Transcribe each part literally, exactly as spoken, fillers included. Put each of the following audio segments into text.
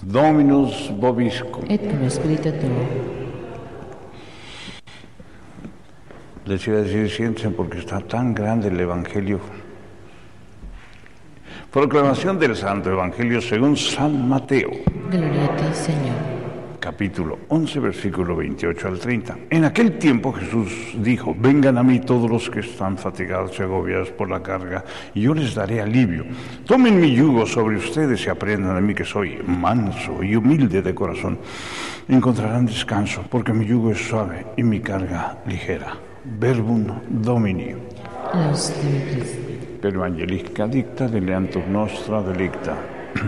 Dominus vobiscum. Et cum spiritu tuo. Les iba a decir, siéntense porque está tan grande el Evangelio. Proclamación del Santo Evangelio según San Mateo. Gloria a ti, Señor. Capítulo once, versículo veintiocho al treinta. En aquel tiempo Jesús dijo: vengan a mí todos los que están fatigados y agobiados por la carga, y yo les daré alivio. Tomen mi yugo sobre ustedes y aprendan de mí, que soy manso y humilde de corazón. Encontrarán descanso, porque mi yugo es suave y mi carga ligera. Verbum Domini. Laus Dei Christi. Per Evangelisca dicta, deleantur nostra delicta.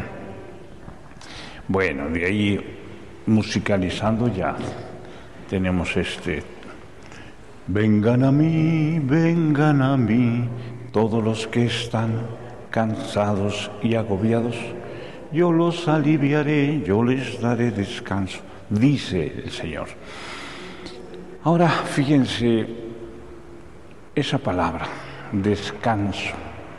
Bueno, de ahí, musicalizando ya, tenemos este: vengan a mí, vengan a mí, todos los que están cansados y agobiados, yo los aliviaré, yo les daré descanso, dice el Señor. Ahora, fíjense, esa palabra, descanso,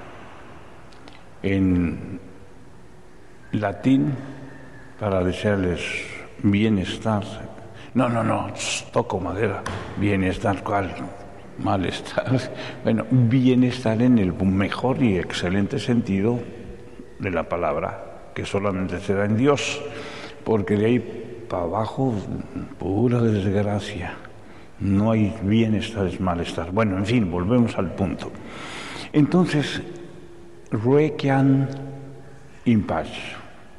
en latín, para desearles bienestar. No, no, no, toco madera. Bienestar, ¿cuál? Malestar. Bueno, bienestar en el mejor y excelente sentido de la palabra, que solamente se da en Dios, porque de ahí para abajo, pura desgracia. No hay bienestar, es malestar. Bueno, en fin, volvemos al punto. Entonces, requiam in pace.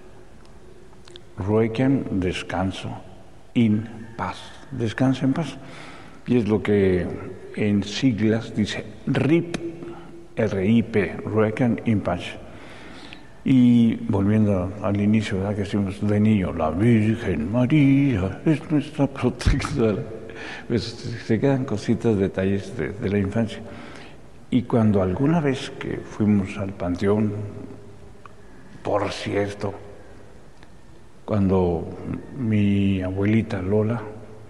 Requiem, descanso, in paz, descanso en paz. Y es lo que en siglas dice R I P, R I P, Requiem in paz. Y volviendo al inicio, ¿verdad?, que decimos de niño, la Virgen María es nuestra protectora. Pues se quedan cositas, detalles de, de la infancia. Y cuando alguna vez que fuimos al panteón, por cierto, cuando mi abuelita Lola,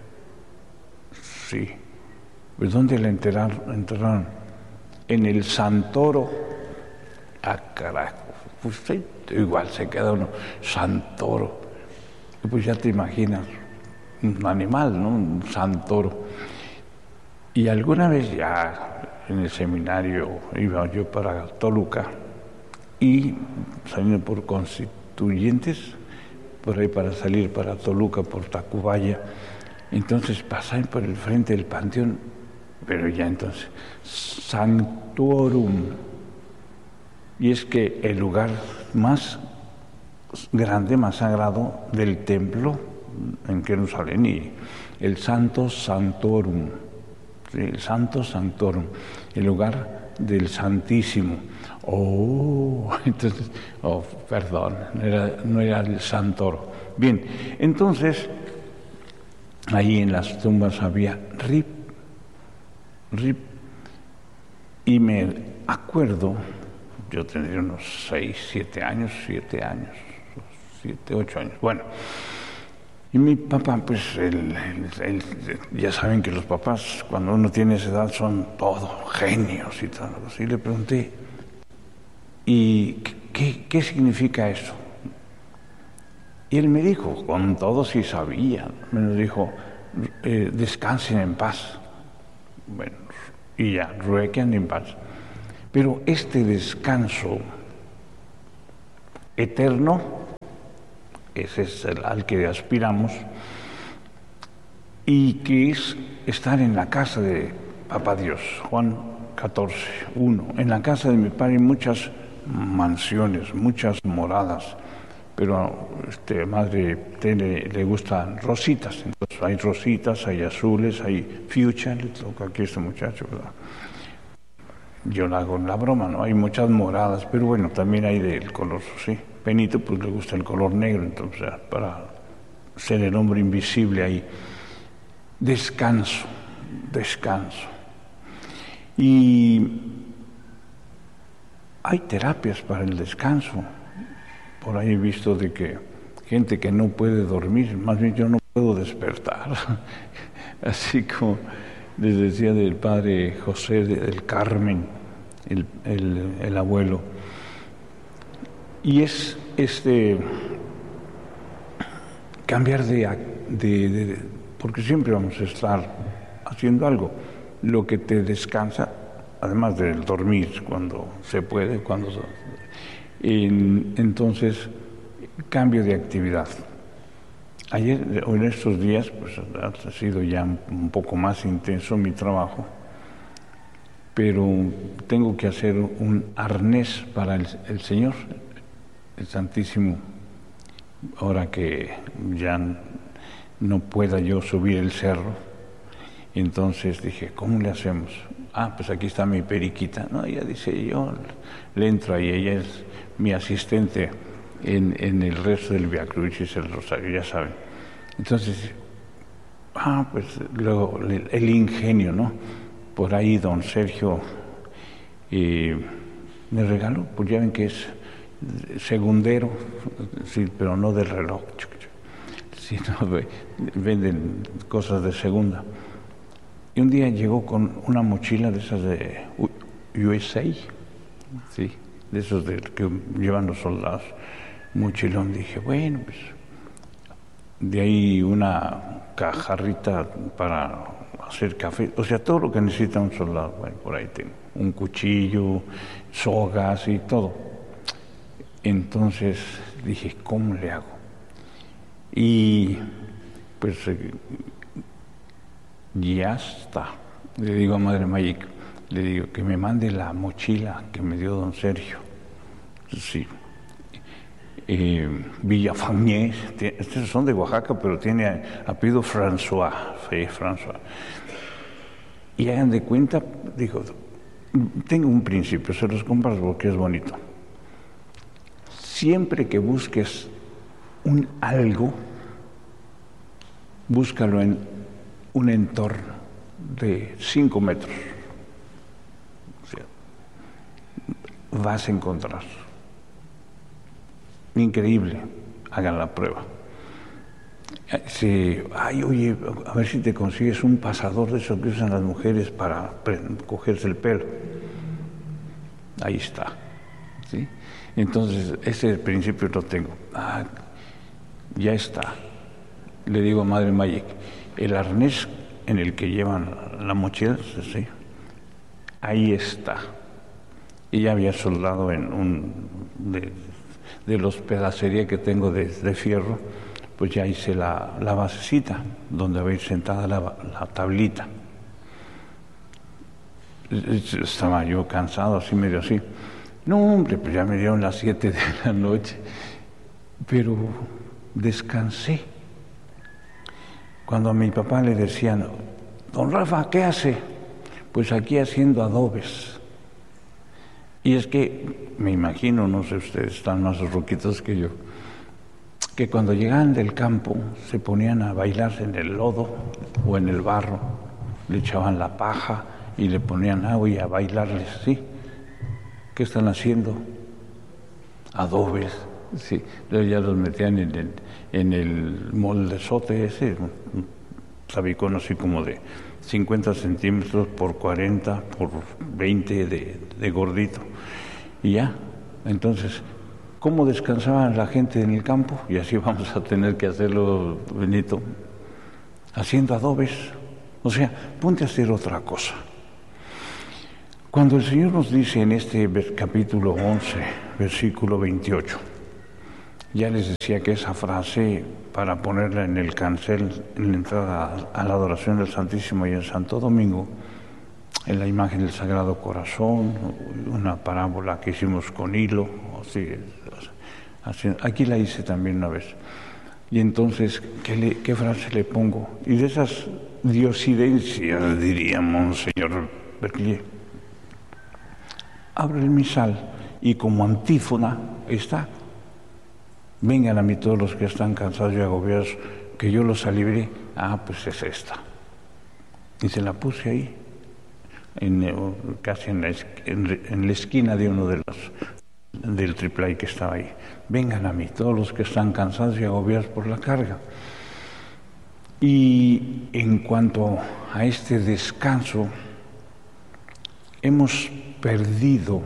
sí, pues ¿dónde la enterraron? enterraron? En el Santoro. Ah, carajo, pues sí, igual se queda uno, Santoro. Pues ya te imaginas, un animal, ¿no? Un Santoro. Y alguna vez ya en el seminario iba yo para Toluca y saliendo por Constituyentes, por ahí para salir para Toluca, por Tacubaya, entonces pasaban por el frente del panteón, pero ya entonces, Sanctorum, y es que el lugar más grande, más sagrado del templo en Jerusalén, y el Santo Sanctorum, ¿sí? El Santo Sanctorum, el lugar del Santísimo. Oh, entonces, oh, perdón, no era, no era el Santoro. Bien, entonces, ahí en las tumbas había R I P, R I P, y me acuerdo, yo tendría unos seis, siete años, siete años, siete, ocho años, bueno, y mi papá, pues, él, él, él, ya saben que los papás, cuando uno tiene esa edad, son todo genios y todo así. Le pregunté, ¿y qué, qué significa eso? Y él me dijo, con todo sí sabía, me lo dijo, eh, descansen en paz. Bueno, y ya, requiem in paz. Pero este descanso eterno, ese es el al que aspiramos, y que es estar en la casa de Papá Dios. Juan catorce, uno. En la casa de mi padre hay muchas mansiones, muchas moradas, pero este, madre tiene, le gustan rositas, entonces hay rositas, hay azules, hay fuchsia, le toca aquí a este muchacho, ¿verdad? Yo le hago la broma, ¿no? Hay muchas moradas, pero bueno, también hay del color, sí. Benito, pues le gusta el color negro, entonces, para ser el hombre invisible ahí. Descanso, descanso. Y hay terapias para el descanso. Por ahí he visto de que gente que no puede dormir, más bien yo no puedo despertar. Así como les decía del padre José del Carmen, el, el, el abuelo. Y es este cambiar de, de, de, porque siempre vamos a estar haciendo algo. Lo que te descansa, además del dormir cuando se puede, cuando en, entonces cambio de actividad. Ayer o en estos días pues ha sido ya un poco más intenso mi trabajo, pero tengo que hacer un arnés para el, el Señor, el Santísimo, ahora que ya no pueda yo subir el cerro. Entonces dije, ¿cómo le hacemos? Ah, pues aquí está mi periquita. No, ella dice, yo le entro ahí, ella es mi asistente en, en el resto del Vía Crucis, el Rosario, ya saben. Entonces, ah, pues luego el, el ingenio, ¿no? Por ahí don Sergio eh, me regaló, pues ya ven que es segundero, sí, pero no del reloj, sino venden cosas de segunda. Y un día llegó con una mochila de esas de U S A, sí, de esos de, que llevan los soldados, mochilón. Dije, bueno, pues de ahí una cajarrita para hacer café, o sea, todo lo que necesita un soldado. Bueno, por ahí tengo un cuchillo, sogas y todo. Entonces dije, ¿cómo le hago? Y pues eh, ya está. Le digo a Madre Magic, le digo que me mande la mochila que me dio don Sergio. Sí. Eh, Villafagné, estos son de Oaxaca, pero tiene apellido François, sí, François. Y hagan de cuenta, digo, tengo un principio, se los comparto porque es bonito. Siempre que busques un algo, búscalo en un entorno de cinco metros. O sea, vas a encontrar. Increíble, hagan la prueba. Si, ay, oye, a ver si te consigues un pasador de esos que usan las mujeres para cogerse el pelo. Ahí está, ¿sí? Entonces, ese principio lo tengo. Ah, ya está. Le digo a Madre Magic, el arnés en el que llevan la mochila, ¿sí? Ahí está. Y ya había soldado en un de, de los pedacería que tengo de, de fierro, pues ya hice la, la basecita donde va a ir sentada la, la tablita. Estaba yo cansado, así medio así. No, hombre, pues ya me dieron las siete de la noche, pero descansé. Cuando a mi papá le decían, don Rafa, ¿qué hace? Pues aquí haciendo adobes. Y es que, me imagino, no sé, ustedes están más roquitos que yo, que cuando llegaban del campo se ponían a bailar en el lodo o en el barro, le echaban la paja y le ponían agua y a bailarles, ¿sí? ¿Qué están haciendo? Adobes, sí. Luego ya los metían en el, en el moldezote ese, un sabicón así como de cincuenta centímetros por cuarenta, por veinte de, de gordito. Y ya, entonces, ¿cómo descansaba la gente en el campo? Y así vamos a tener que hacerlo, Benito, haciendo adobes. O sea, ponte a hacer otra cosa. Cuando el Señor nos dice en este capítulo once, versículo veintiocho, ya les decía que esa frase, para ponerla en el cancel, en la entrada a la adoración del Santísimo y en Santo Domingo, en la imagen del Sagrado Corazón, una parábola que hicimos con hilo, así, así, aquí la hice también una vez. Y entonces, ¿qué, le, qué frase le pongo? Y de esas diosidencias, diría Monseñor Berthier, abre el misal y como antífona está: vengan a mí todos los que están cansados y agobiados, que yo los aliviaré. Ah, pues es esta. Y se la puse ahí, en, casi en la, en, en la esquina de uno de los del triplay que estaba ahí. Vengan a mí todos los que están cansados y agobiados por la carga. Y en cuanto a este descanso, hemos perdido,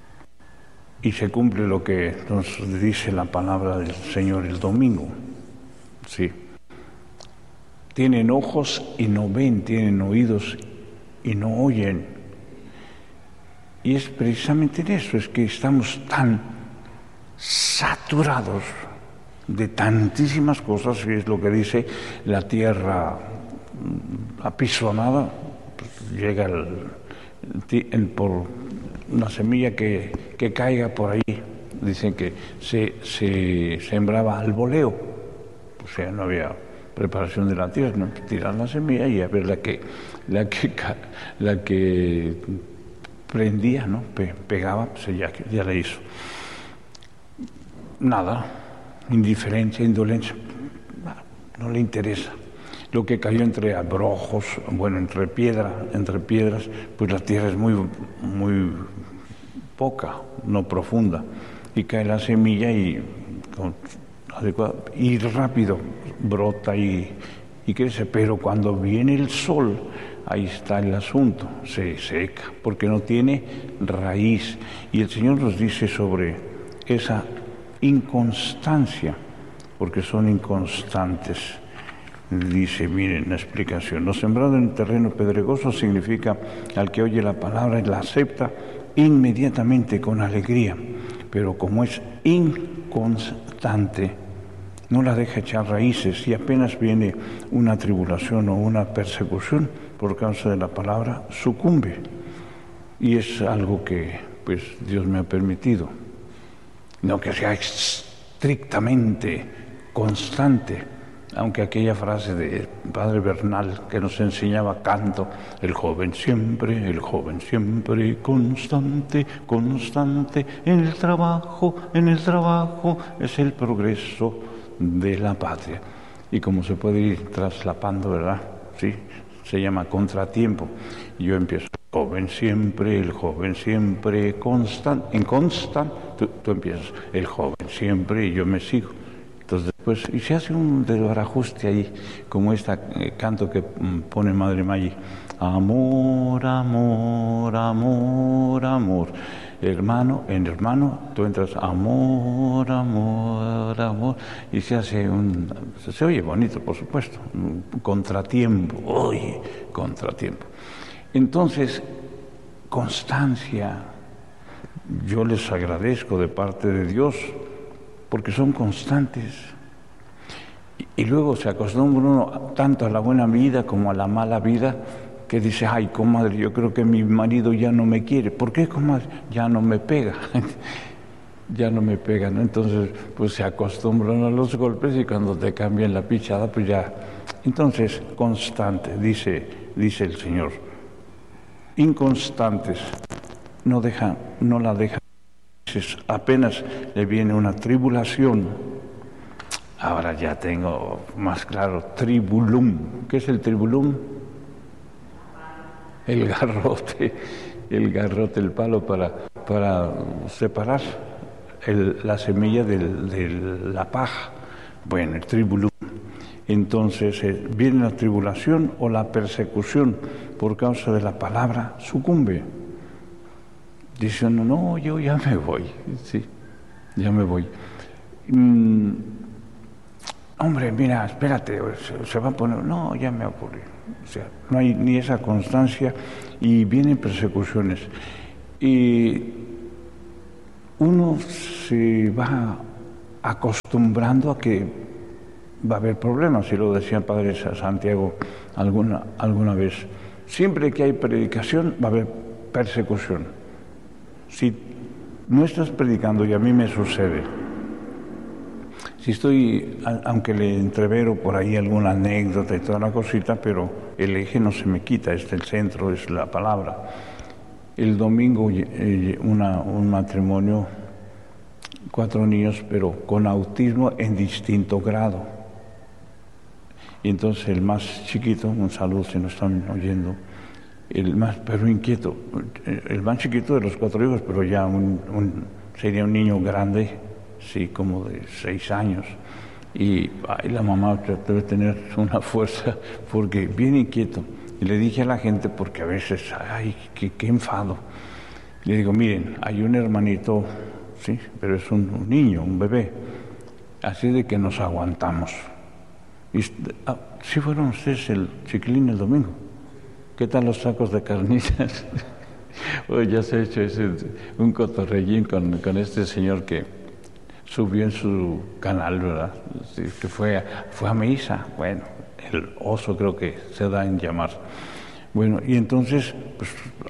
y se cumple lo que nos dice la palabra del Señor el domingo, Sí. Tienen ojos y no ven, tienen oídos y no oyen. Y es precisamente en eso, es que estamos tan saturados de tantísimas cosas, y es lo que dice la tierra apisonada, pues llega el, el, por una semilla que, que caiga por ahí. Dicen que se, se sembraba al voleo, o sea, no había preparación de la tierra, no tiran la semilla y a ver la que la que la que prendía, ¿no? Pe, pegaba, pues ya, ya la hizo. Nada, indiferencia, indolencia, no le interesa. Lo que cayó entre abrojos, bueno, entre piedra, entre piedras, pues la tierra es muy, muy poca, no profunda, y cae la semilla y, con, y rápido brota y, y crece, pero cuando viene el sol, ahí está el asunto, se seca, porque no tiene raíz. Y el Señor nos dice sobre esa inconstancia, porque son inconstantes. Dice, miren la explicación, lo sembrado en terreno pedregoso significa al que oye la palabra y la acepta inmediatamente con alegría, pero como es inconstante, no la deja echar raíces y apenas viene una tribulación o una persecución por causa de la palabra, sucumbe. Y es algo que pues Dios me ha permitido. No que sea estrictamente constante, aunque aquella frase de Padre Bernal que nos enseñaba canto, el joven siempre, el joven siempre, constante, constante, en el trabajo, en el trabajo, es el progreso de la patria. Y como se puede ir traslapando, ¿verdad? Sí, se llama contratiempo. Yo empiezo, joven siempre, el joven siempre, constante, en constante, tú, tú empiezas, el joven siempre, y yo me sigo. Entonces después, y se hace un desbarajuste ahí, como este eh, canto que mm, pone Madre Maggi, amor, amor, amor, amor. Hermano, en hermano, tú entras, amor, amor, amor, y se hace un, se oye bonito, por supuesto, un contratiempo, oye, contratiempo. Entonces, constancia, yo les agradezco de parte de Dios, porque son constantes. Y, y luego se acostumbra uno tanto a la buena vida como a la mala vida, que dice, ay, comadre, yo creo que mi marido ya no me quiere. ¿Por qué, comadre? Ya no me pega. Ya no me pega, ¿no? Entonces, pues se acostumbran a los golpes y cuando te cambian la pichada, pues ya. Entonces, constante, dice, dice el Señor. Inconstantes, no deja, no la dejan. Apenas le viene una tribulación. Ahora ya tengo más claro, tribulum. ¿Qué es el tribulum? El garrote, el garrote, el palo para, para separar el, la semilla del, de la paja. Bueno, el tribulum. Entonces eh, viene la tribulación o la persecución por causa de la palabra, sucumbe. Dice uno, no, yo ya me voy, sí, ya me voy. Mm, hombre, mira, espérate, se, se va a poner, no, ya me aburrí. O sea, no hay ni esa constancia y vienen persecuciones. Y uno se va acostumbrando a que va a haber problemas, y lo decía el Padre Santiago alguna, alguna vez. Siempre que hay predicación va a haber persecución. Si no estás predicando, y a mí me sucede, si estoy, aunque le entrevero por ahí alguna anécdota y toda la cosita, pero el eje no se me quita, es el centro, es la palabra. El domingo una, un matrimonio, cuatro niños, pero con autismo en distinto grado. Y entonces el más chiquito, un saludo si no están oyendo, el más, pero inquieto, el más chiquito de los cuatro hijos, pero ya un, un, sería un niño grande, sí, como de seis años. Y ay, la mamá debe tener una fuerza, porque bien inquieto. Y le dije a la gente, porque a veces, ay, qué, qué enfado. Le digo, miren, hay un hermanito, sí, pero es un, un niño, un bebé. Así de que nos aguantamos. Y, ah, ¿sí fueron ustedes el chiquilín el domingo? ¿Qué tal los tacos de carnitas? Hoy ya se ha hecho ese, un cotorrellín con, con este señor que subió en su canal, ¿verdad? Que fue, fue a misa. Bueno, el oso creo que se da en llamar. Bueno, y entonces, pues,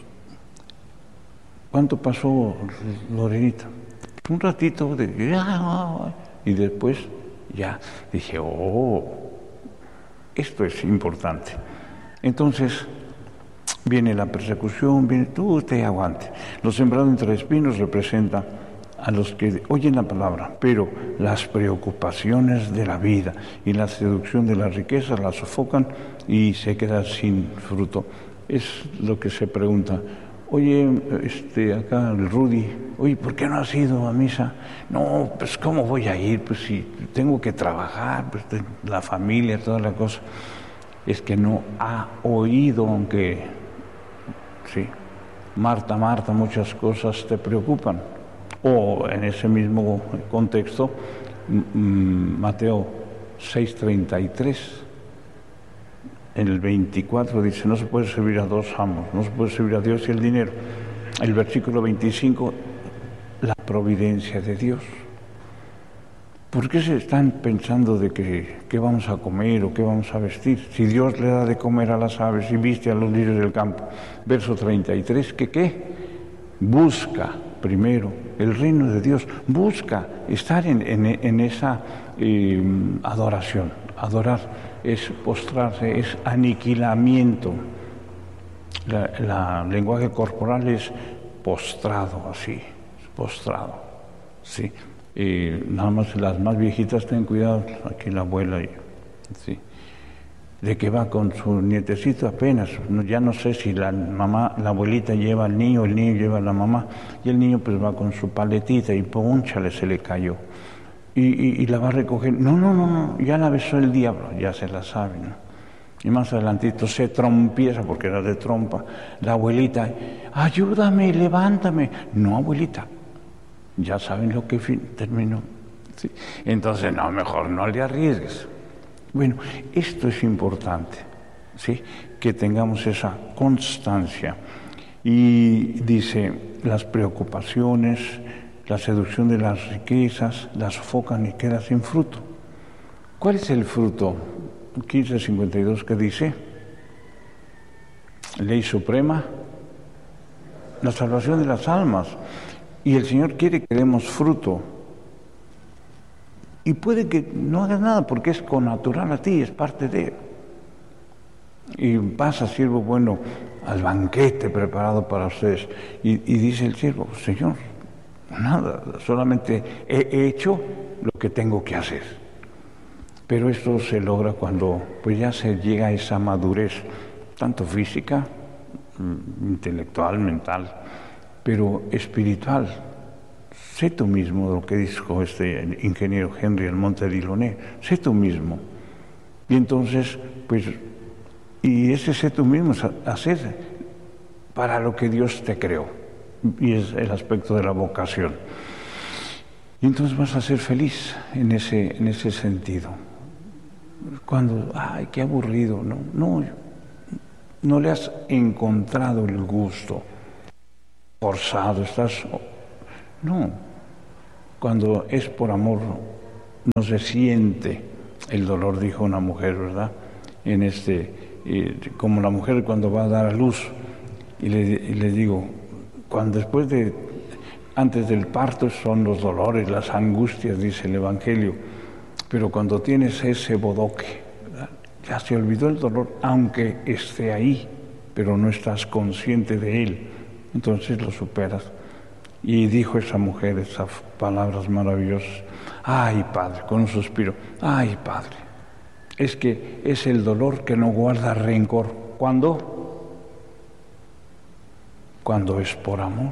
¿cuánto pasó, Lorenita? Un ratito de... Y después ya dije, oh, esto es importante. Entonces viene la persecución, viene, tú te aguante. Lo sembrado entre espinos representa a los que oyen la palabra, pero las preocupaciones de la vida y la seducción de la riqueza las sofocan y se queda sin fruto. Es lo que se pregunta. Oye, este, acá el Rudy, oye, ¿por qué no has ido a misa? No, pues ¿cómo voy a ir? Pues si tengo que trabajar, pues la familia, toda la cosa. Es que no ha oído, aunque, sí, Marta, Marta, muchas cosas te preocupan. O en ese mismo contexto, Mateo seis treinta y tres, en el veinticuatro dice, no se puede servir a dos amos, no se puede servir a Dios y el dinero. El versículo veinticinco, la providencia de Dios. ¿Por qué se están pensando de que qué vamos a comer o qué vamos a vestir? Si Dios le da de comer a las aves y viste a los lirios del campo. Verso treinta y tres, ¿qué qué? Busca primero el reino de Dios, busca estar en, en, en esa eh, adoración. Adorar es postrarse, es aniquilamiento. La, la lenguaje corporal es postrado, así, postrado, sí. Eh, nada más las más viejitas, ten cuidado, aquí la abuela, y, sí, de que va con su nietecito apenas, ya no sé si la mamá, la abuelita lleva al niño, el niño lleva a la mamá, y el niño pues va con su paletita y pónchale, se le cayó, y, y, y la va a recoger, no, no, no, no, ya la besó el diablo, ya se la sabe, ¿no? Y más adelantito se trompieza, porque era de trompa, la abuelita, ayúdame, levántame, no, abuelita, ya saben lo que fin, terminó, ¿sí? Entonces, no, mejor no le arriesgues. Bueno, esto es importante, ¿sí? Que tengamos esa constancia. Y dice, las preocupaciones, la seducción de las riquezas, las sofocan y queda sin fruto. ¿Cuál es el fruto? quince cincuenta y dos, ¿qué dice? Ley suprema, la salvación de las almas. Y el Señor quiere que demos fruto. Y puede que no hagas nada porque es connatural a ti, es parte de él. Y pasa, siervo bueno, al banquete preparado para ustedes. Y, y dice el siervo, Señor, nada, solamente he hecho lo que tengo que hacer. Pero esto se logra cuando pues ya se llega a esa madurez, tanto física, intelectual, mental, pero espiritual. Sé tú mismo, lo que dijo este ingeniero Henry Almonte Delaunay, sé tú mismo. Y entonces, pues, y ese sé tú mismo es hacer para lo que Dios te creó. Y es el aspecto de la vocación. Y entonces vas a ser feliz en ese, en ese sentido. Cuando, ay, qué aburrido, no, no, no le has encontrado el gusto, forzado, estás, no, cuando es por amor no se siente el dolor, dijo una mujer, ¿verdad? En este, eh, como la mujer cuando va a dar a luz, y le, y le digo, cuando después de, antes del parto son los dolores, las angustias, dice el Evangelio, pero cuando tienes ese bodoque, ¿verdad? Ya se olvidó el dolor, aunque esté ahí, pero no estás consciente de él, entonces lo superas. Y dijo esa mujer esas palabras maravillosas, ay Padre, con un suspiro, ay Padre, es que es el dolor que no guarda rencor. ¿Cuándo? Cuando es por amor.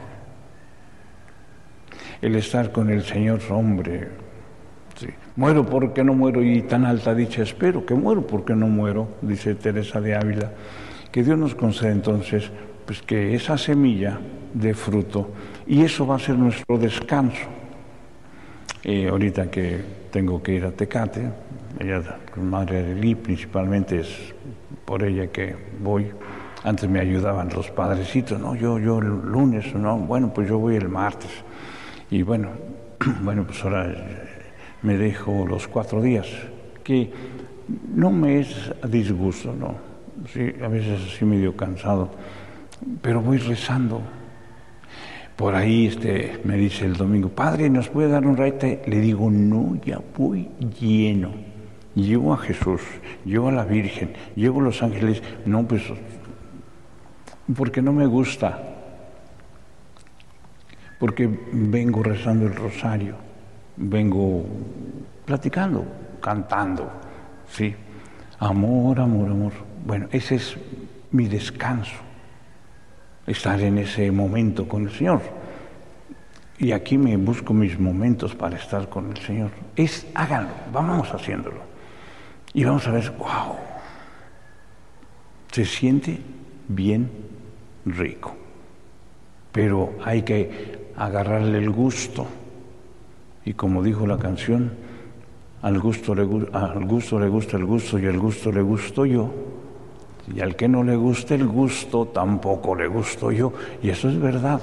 El estar con el Señor, hombre, sí. Muero porque no muero, y tan alta dicha espero que muero porque no muero, dice Teresa de Ávila. Que Dios nos conceda entonces pues que esa semilla dé fruto, y eso va a ser nuestro descanso. Eh, ahorita que tengo que ir a Tecate, ella, Madre Arely, principalmente es por ella que voy. Antes me ayudaban los padrecitos, no, yo, yo el lunes, no, bueno, pues yo voy el martes. Y bueno, bueno, pues ahora me dejo los cuatro días, que no me es a disgusto, no. Sí, a veces así medio cansado, pero voy rezando. Por ahí este, me dice el domingo, padre, ¿nos puede dar un raite? Le digo, no, ya voy lleno. Llevo a Jesús, llevo a la Virgen, llevo a los ángeles. No, pues, porque no me gusta. Porque vengo rezando el rosario, vengo platicando, cantando, ¿sí? Amor, amor, amor. Bueno, ese es mi descanso, estar en ese momento con el Señor. Y aquí me busco mis momentos para estar con el Señor. Es, háganlo, vamos haciéndolo. Y vamos a ver, wow, se siente bien rico. Pero hay que agarrarle el gusto. Y como dijo la canción, al gusto, le, al gusto le gusta el gusto y al gusto le gusto yo. Y al que no le guste el gusto, tampoco le gusto yo. Y eso es verdad.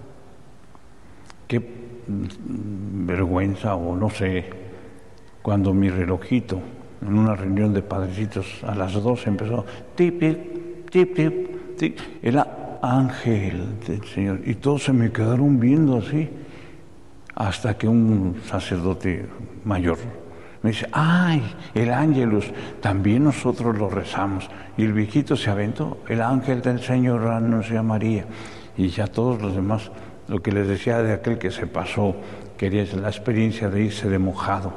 Qué vergüenza, o no sé, cuando mi relojito, en una reunión de padrecitos, a las dos empezó, tip, tip, tip, tip, tip. Era ángel del Señor. Y todos se me quedaron viendo así, hasta que un sacerdote mayor me dice, ¡ay, el ángelus! También nosotros lo rezamos. Y el viejito se aventó, el ángel del Señor anuncia a María. Y ya todos los demás, lo que les decía de aquel que se pasó, quería la experiencia de irse de mojado.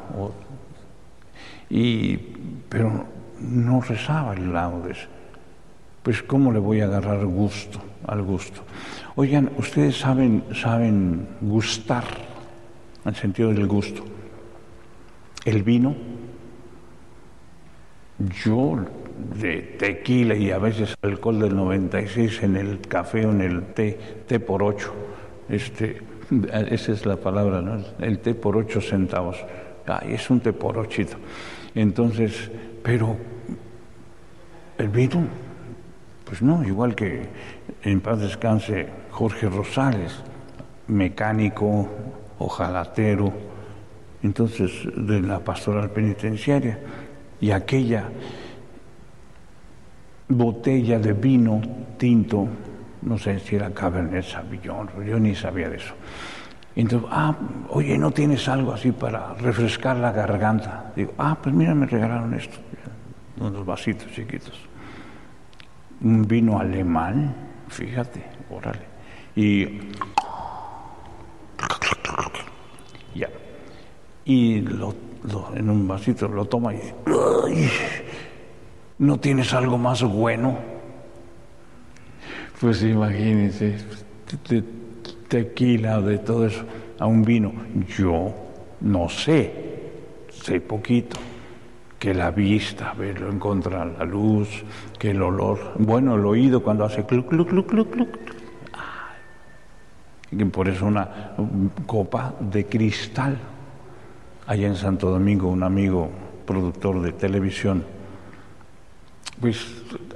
Y, pero no rezaba el laudes. Pues ¿cómo le voy a agarrar gusto al gusto? Oigan, ustedes saben, saben gustar, en el sentido del gusto. El vino, yo de tequila y a veces alcohol del noventa y seis en el café o en el té, té por ocho, este, esa es la palabra, ¿no? El té por ocho centavos. Ay, es un té por ochito. Entonces, pero el vino, pues no, igual que en paz descanse Jorge Rosales, mecánico, ojalatero, entonces de la pastoral penitenciaria, y aquella botella de vino tinto, no sé si era Cabernet Sauvignon, yo ni sabía de eso. Entonces, ah, oye, ¿no tienes algo así para refrescar la garganta? Digo, ah, pues mira, me regalaron esto, unos vasitos chiquitos. Un vino alemán, fíjate, órale. Y ya. Y lo, lo, en un vasito lo toma y dice, ¡ay! ¿No tienes algo más bueno? Pues imagínense, de tequila, de todo eso, a un vino. Yo no sé, sé poquito. Que la vista, verlo en contra de la luz, que el olor, bueno, el oído cuando hace cluc, cluc, cluc, cluc, cluc. Y por eso una copa de cristal. Allá en Santo Domingo, un amigo productor de televisión, pues,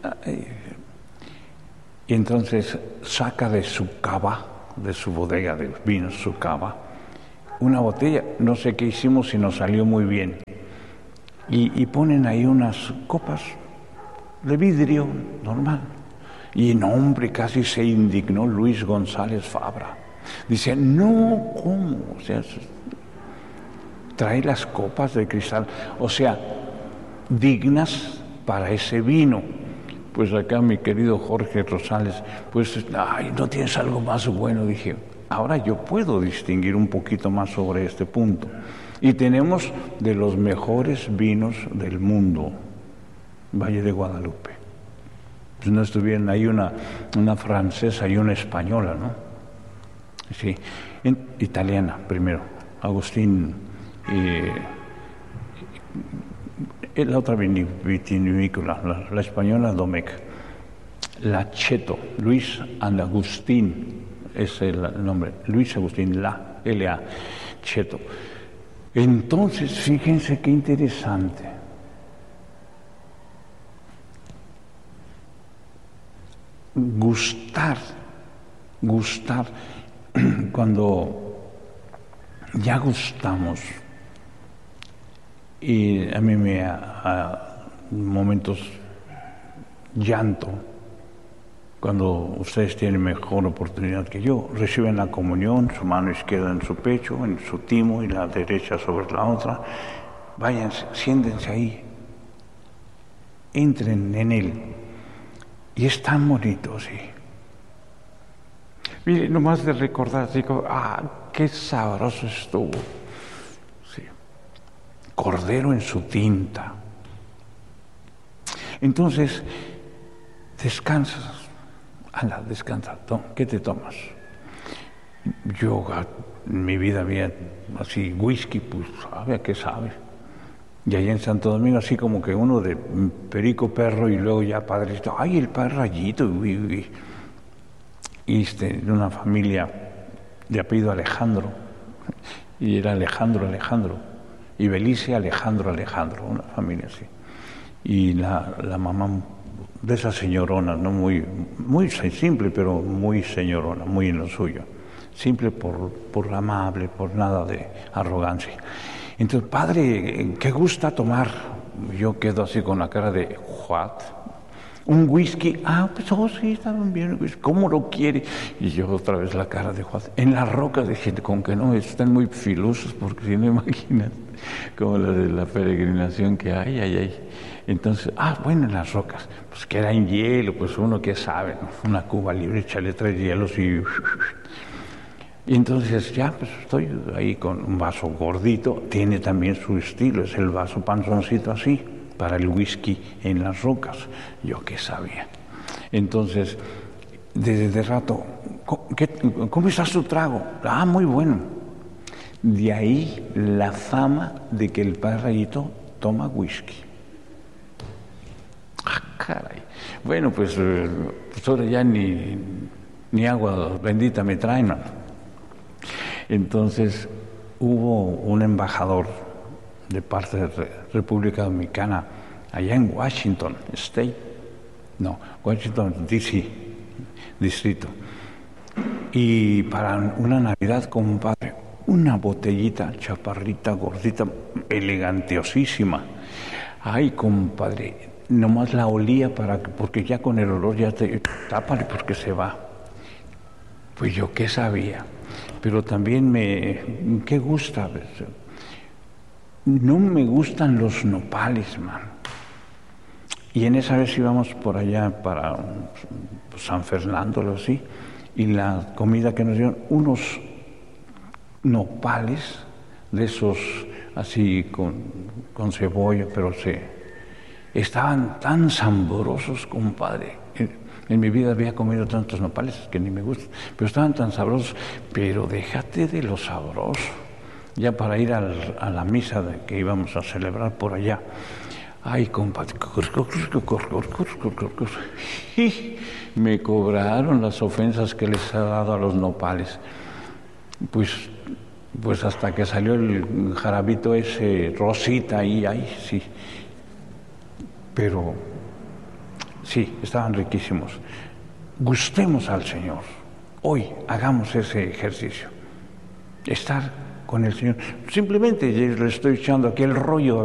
y entonces saca de su cava, de su bodega de vinos, su cava, una botella, no sé qué hicimos y nos salió muy bien. Y, y ponen ahí unas copas de vidrio normal. Y no, hombre, casi se indignó Luis González Fabra. Dice, no, ¿cómo? O sea, trae las copas de cristal, o sea, dignas para ese vino. Pues acá mi querido Jorge Rosales, pues, ay, ¿no tienes algo más bueno? Dije, ahora yo puedo distinguir un poquito más sobre este punto. Y tenemos de los mejores vinos del mundo, Valle de Guadalupe. Pues no estuvieron ahí una, una francesa y una española, ¿no? Sí, en, italiana primero, Agustín, eh, la otra vitivinícola, la, la española Domecq, la Cheto, Luis and Agustín, es el nombre, Luis Agustín, la, L A, Cheto. Entonces, fíjense qué interesante. Gustar, gustar, cuando ya gustamos, y a mí me a, a momentos llanto, cuando ustedes tienen mejor oportunidad que yo, reciben la comunión, su mano izquierda en su pecho, en su timo, y la derecha sobre la otra. Vayan, siéntense ahí, entren en él. Y es tan bonito, sí. Mire, nomás de recordar, digo, ah, qué sabroso estuvo. Sí. Cordero en su tinta. Entonces, descansas. Anda, descansa. ¿Qué te tomas? Yo en mi vida había así whisky, pues sabe a qué sabe. Y allá en Santo Domingo, así como que uno de perico perro y luego ya padrecito, ay, el padre Rayito, uy, uy. Y este, de una familia de apellido Alejandro, y era Alejandro, Alejandro, y Belice, Alejandro, Alejandro, una familia así. Y la, la mamá de esa señorona, ¿no? muy, muy simple, pero muy señorona, muy en lo suyo. Simple por, por amable, por nada de arrogancia. Entonces, padre, ¿qué gusta tomar? Yo quedo así con la cara de, ¿what? ¿Un whisky? Ah, pues, oh, sí, está bien. ¿Cómo lo quiere? Y yo otra vez la cara de, ¿what? En las rocas, dije, con que no, están muy filosos, porque si no imaginas, como la de la peregrinación que hay, ay, ay. Entonces, ah, bueno, en las rocas, pues que era en hielo, pues uno que sabe, ¿no? Una cuba libre, échale tres hielos y... Y entonces ya pues estoy ahí con un vaso gordito, tiene también su estilo, es el vaso panzoncito así, para el whisky en las rocas, yo qué sabía. Entonces, desde rato, ¿qué, ¿cómo está su trago? Ah, muy bueno. De ahí la fama de que el padre Rayito toma whisky. Ah, caray. Bueno, pues, pues ahora ya ni, ni agua bendita me traen, ¿no? Entonces hubo un embajador de parte de la República Dominicana allá en Washington State, no, Washington D C, distrito, y para una Navidad, compadre, una botellita chaparrita, gordita, elegantiosísima. Ay, compadre, nomás la olía para que, porque ya con el olor ya te tápale porque se va. Pues yo qué sabía. Pero también me... ¿Qué gusta? No me gustan los nopales, man. Y en esa vez íbamos por allá para pues, San Fernando, o así, y la comida que nos dieron, unos nopales de esos así con, con cebolla, pero se estaban tan sabrosos, compadre. En mi vida había comido tantos nopales que ni me gustan, pero estaban tan sabrosos. Pero déjate de lo sabroso. Ya para ir al, a la misa de que íbamos a celebrar por allá. Ay, compadre, me cobraron las ofensas que les ha dado a los nopales. Pues, pues hasta que salió el jarabito ese rosita ahí, ay, sí. Pero sí, estaban riquísimos. Gustemos al Señor. Hoy hagamos ese ejercicio. Estar con el Señor. Simplemente le estoy echando aquí el rollo